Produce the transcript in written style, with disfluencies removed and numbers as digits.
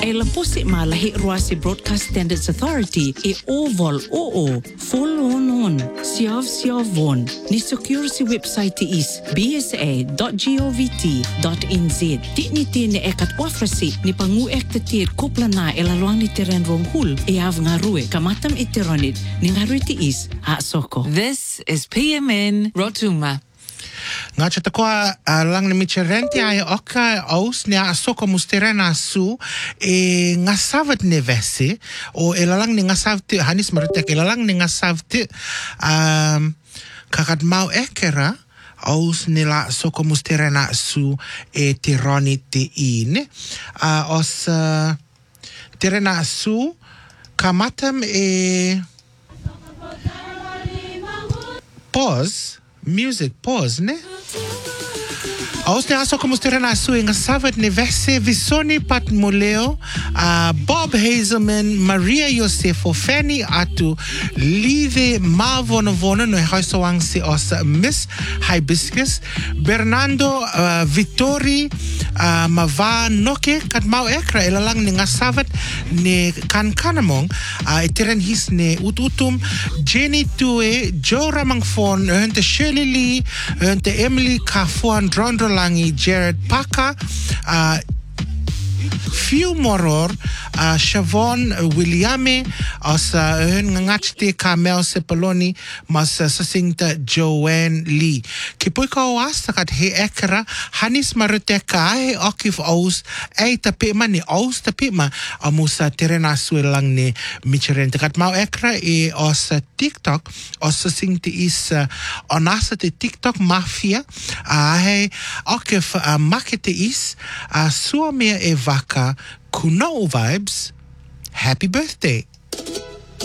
Ay lapusi malahi ruasi Broadcast Standards Authority e oval oo follow-on siyav-siyavon ni secure si website is bsa.govt.nz. Di ni tine ekat wafrasi ni panguek tetir kopla na elalwang ni teren romhul e av nga rue kamatam itironid ni nga rue is soko. This is PMN Rotuma. Nga chatakoa lang ni Micharenti ay oka aus ni asoko musterena su e nga savat ne vese o elalang ni nga savti hanis marutek elalang ni nga savti kakat mau ekera aus nila soko musterena su e tironi te in os tirena su kamatam e pause music pause ne Aus ne aso como sterena su nga savat ne vese visoni pat moleo Bob Hazelman, Maria Josefo, Fanny Atu, Live Mavonovono no haisoang si os Miss Hibiscus, Bernardo Vittori Mava Noke kat mau ekra elalang ne nga savat ne kanamong itiren his ne ututum Jenny Tue, Joe Ramangfon, hunte Shirley Lee, hunte Emily Kafuan Drondro Langi, Jared Paka, Few Moror, Siobhan Williame, as ngachte Kamel Sepoloni, mas sasingta Joanne Lee. Kipoy ka oas takat he ekra, hanis maruteka he okif aus, ay tapima ni aus tapima, amusa terena suelang ni Michiren. Takat mau ekra e os TikTok, os sasingta is onasa te TikTok mafia, he okif makete is, suamea e vaka, Kuno vibes, happy birthday.